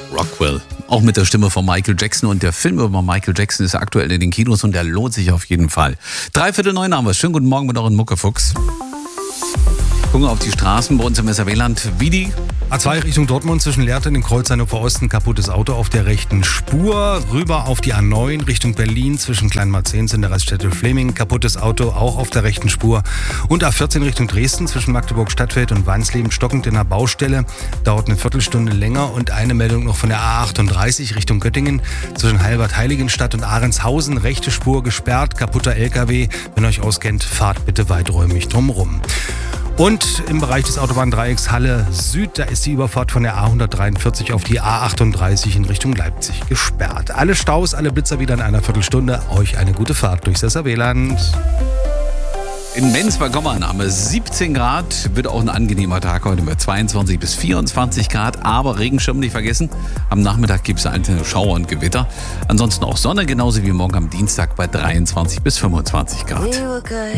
Rockwell. Auch mit der Stimme von Michael Jackson. Und der Film über Michael Jackson ist aktuell in den Kinos und der lohnt sich auf jeden Fall. 8:45 haben wir. Schönen guten Morgen mit euren Muckefuchs. Gucken auf die Straßen bei uns im SRW-Land. Wie die A2 Richtung Dortmund zwischen Lehrte und Kreuz Hannover Osten, kaputtes Auto auf der rechten Spur. Rüber auf die A9 Richtung Berlin zwischen Kleinmarzens in der Raststätte Fleming, kaputtes Auto auch auf der rechten Spur. Und A14 Richtung Dresden zwischen Magdeburg Stadtfeld und Wansleben stockend in der Baustelle. Dauert eine Viertelstunde länger. Und eine Meldung noch von der A38 Richtung Göttingen zwischen Heilbad-Heiligenstadt und Ahrenshausen. Rechte Spur gesperrt, kaputter LKW. Wenn ihr euch auskennt, fahrt bitte weiträumig drumherum. Und im Bereich des Autobahndreiecks Halle Süd, da ist die Überfahrt von der A143 auf die A38 in Richtung Leipzig gesperrt. Alle Staus, alle Blitzer wieder in einer Viertelstunde. Euch eine gute Fahrt durchs SRW-Land. in Menzberg haben wir 17 Grad. Wird auch ein angenehmer Tag heute mit 22 bis 24 Grad. Aber Regenschirm nicht vergessen. Am Nachmittag gibt es einzelne Schauer und Gewitter. Ansonsten auch Sonne, genauso wie morgen am Dienstag bei 23 bis 25 Grad.